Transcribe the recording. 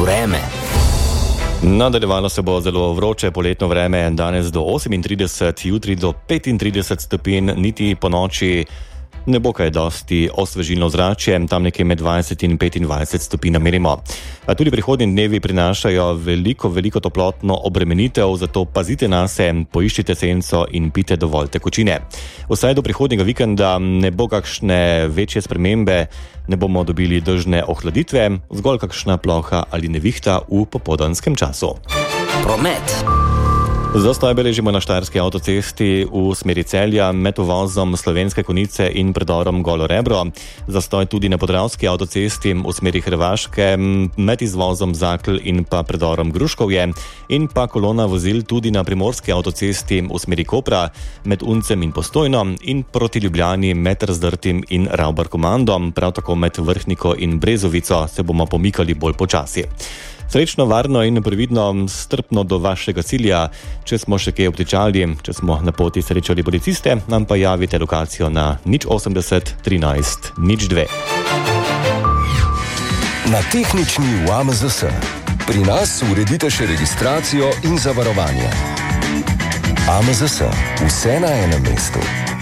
Vreme. Nadaljevalo se bo zelo vroče poletno vreme, danes do 38, jutri do 35 stopinj, niti po noči ne bo kaj dosti osvežilno zračje, tam nekje med 20 in 25 stopinj merimo. A tudi prihodnji dnevi prinašajo veliko toplotno obremenitev, zato pazite nase, poiščite senco in pite dovolj tekočine. Vsaj do prihodnjega vikenda ne bo kakšne večje spremembe, ne bomo dobili dežne ohladitve, zgolj kakšna ploha ali nevihta v popoldanskem času. Promet. Zastoj beležimo na Štajerski avtocesti v smeri Celja med uvozom Slovenske Konjice in predorom Golo Rebro. Zastoj tudi na Podravski avtocesti v smeri Hrvaške med izvozom Zakl in pa predorom Gruškovje in pa kolona vozil tudi na Primorski avtocesti v smeri Kopra med Uncem in Postojno in proti Ljubljani med Razdrtim in Ravbarkomandom, prav tako med Vrhniko in Brezovico se bomo pomikali bolj počasi. Srečno, varno in previdno, strpno do vašega cilja. Če smo še kje obtičali, če smo na poti srečali policiste, nam pa javite lokacijo na 080 13 02. Na tehnični v AMZS. Pri nas uredite še registracijo in zavarovanje. AMZS. Vse na enem mestu.